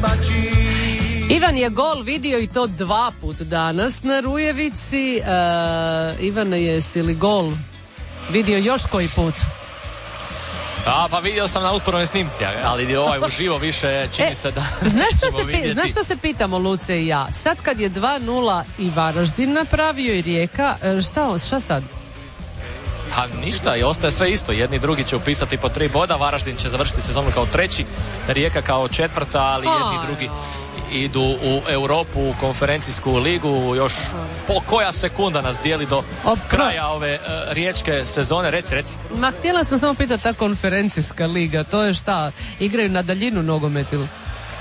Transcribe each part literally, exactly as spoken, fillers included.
Ivan je gol vidio i to dva put danas na Rujevici. E, Ivana, jesi li gol vidio još koji put? A, pa vidio sam na usporednoj snimci, ali ovaj uživo više čini e, se da znaš što, se pi, znaš što se pitamo, Luce i ja? Sad kad je dva nula i Varaždin napravio i Rijeka, šta, šta sad? Pa ništa, i ostaje sve isto. Jedni i drugi će upisati po tri boda. Varaždin će završiti sezonu kao treći, Rijeka kao četvrta, ali jedni i drugi idu u Europu, u konferencijsku ligu. Još po koja sekunda nas dijeli do kraja ove uh, riječke sezone. Reci, reci. Ma, htjela sam samo pitati, ta konferencijska liga, to je šta? Igraju na daljinu nogomet ili?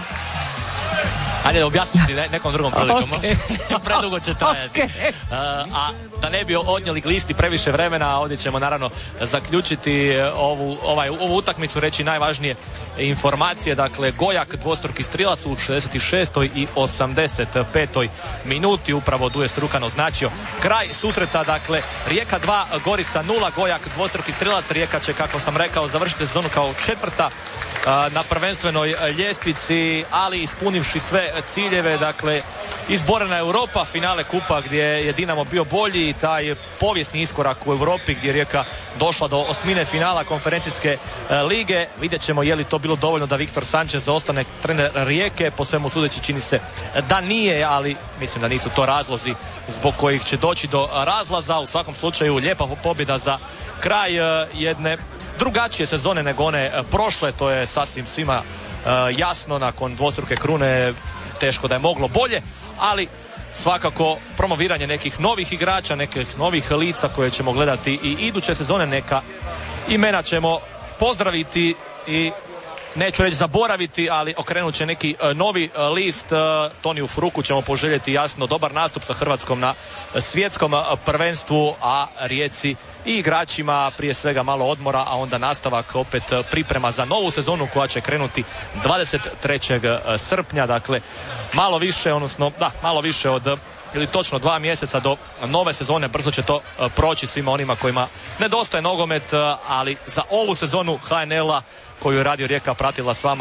Ajde, objasniti ti nekom drugom prilikom. Okay. Predugo će trajati. Okay. Uh, a da ne bi odnijeli glisti previše vremena, ovdje ćemo naravno zaključiti ovu, ovaj, ovu utakmicu, reći najvažnije informacije. Dakle, Gojak, dvostruki strilac u šezdeset šestoj i osamdeset petoj minuti. Upravo Duje Strukan označio kraj susreta. Dakle, Rijeka dva, Gorica nula. Gojak, dvostruki strilac. Rijeka će, kako sam rekao, završiti sezonu kao četvrta na prvenstvenoj ljestvici, ali ispunivši sve ciljeve. Dakle, izborena Europa, finale kupa gdje je Dinamo bio bolji i taj povijesni iskorak u Europi gdje je Rijeka došla do osmine finala konferencijske lige. Vidjet ćemo je li to bilo dovoljno da Viktor Sanchez ostane trener Rijeke. Po svemu sudeći čini se da nije, ali mislim da nisu to razlozi zbog kojih će doći do razlaza. U svakom slučaju lijepa pobjeda za kraj jedne drugačije sezone nego one prošle, to je sasvim svima uh, jasno. Nakon dvostruke krune teško da je moglo bolje, ali svakako promoviranje nekih novih igrača, nekih novih lica koje ćemo gledati i iduće sezone. Neka imena ćemo pozdraviti i neću reći zaboraviti, ali okrenut će neki uh, novi uh, list. uh, Toniju Fruku ćemo poželjeti jasno dobar nastup sa Hrvatskom na uh, svjetskom uh, prvenstvu, a Rijeci i igračima prije svega malo odmora, a onda nastavak opet uh, priprema za novu sezonu koja će krenuti dvadeset trećeg srpnja. Dakle, malo više, odnosno da, malo više od uh, ili točno dva mjeseca do nove sezone. Brzo će to uh, proći svima onima kojima nedostaje nogomet, uh, ali za ovu sezonu H N L-a koju je Radio Rijeka pratila s vama